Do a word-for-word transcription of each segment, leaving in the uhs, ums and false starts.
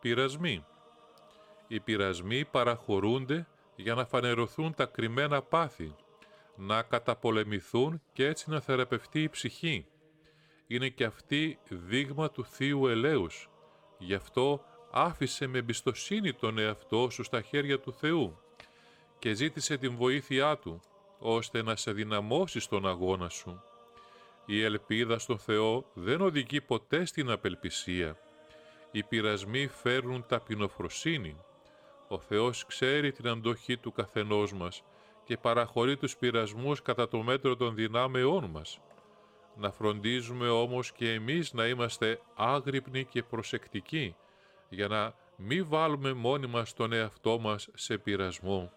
Πειρασμοί. Οι πειρασμοί παραχωρούνται για να φανερωθούν τα κρυμμένα πάθη, να καταπολεμηθούν και έτσι να θεραπευτεί η ψυχή. Είναι και αυτή δείγμα του Θείου ελέους. Γι' αυτό άφησε με εμπιστοσύνη τον εαυτό σου στα χέρια του Θεού και ζήτησε την βοήθειά Του, ώστε να σε δυναμώσει στον αγώνα σου. Η ελπίδα στο Θεό δεν οδηγεί ποτέ στην απελπισία. Οι πειρασμοί φέρνουν ταπεινοφροσύνη. Ο Θεός ξέρει την αντοχή του καθενός μας και παραχωρεί τους πειρασμούς κατά το μέτρο των δυνάμεών μας. Να φροντίζουμε όμως και εμείς να είμαστε άγρυπνοι και προσεκτικοί, για να μην βάλουμε μόνοι μας τον εαυτό μας σε πειρασμό.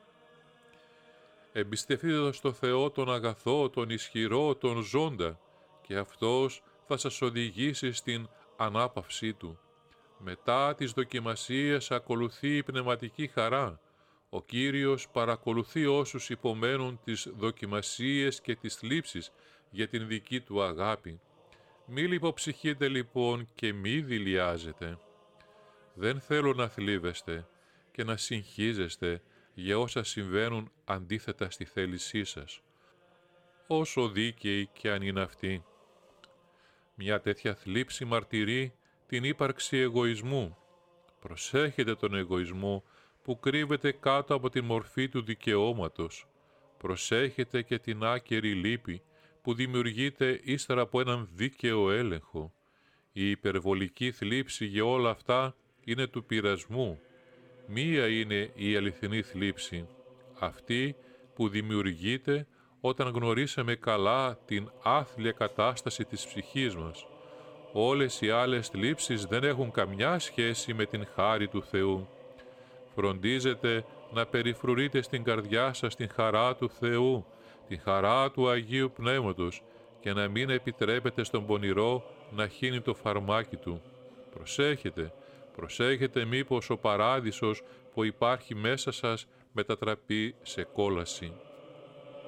Εμπιστευτείτε στο Θεό τον αγαθό, τον ισχυρό, τον ζώντα, και Αυτός θα σας οδηγήσει στην ανάπαυσή Του. Μετά τις δοκιμασίες ακολουθεί η πνευματική χαρά. Ο Κύριος παρακολουθεί όσους υπομένουν τις δοκιμασίες και τις θλίψεις για την δική Του αγάπη. Μη λιποψυχείτε λοιπόν και μη δειλιάζετε. Δεν θέλω να θλίβεστε και να συγχύζεστε για όσα συμβαίνουν αντίθετα στη θέλησή σας, όσο δίκαιοι και αν είναι αυτοί. Μια τέτοια θλίψη μαρτυρεί την ύπαρξη εγωισμού. Προσέχετε τον εγωισμό που κρύβεται κάτω από τη μορφή του δικαιώματος. Προσέχετε και την άκερη λύπη που δημιουργείται ύστερα από έναν δίκαιο έλεγχο. Η υπερβολική θλίψη για όλα αυτά είναι του πειρασμού. Μία είναι η αληθινή θλίψη, αυτή που δημιουργείται όταν γνωρίσαμε καλά την άθλια κατάσταση της ψυχής μας. Όλες οι άλλες θλίψεις δεν έχουν καμιά σχέση με την χάρη του Θεού. Φροντίζετε να περιφρουρείτε στην καρδιά σας την χαρά του Θεού, την χαρά του Αγίου Πνεύματος, και να μην επιτρέπετε στον πονηρό να χύνει το φαρμάκι του. Προσέχετε, προσέχετε μήπως ο παράδεισος που υπάρχει μέσα σας μετατραπεί σε κόλαση.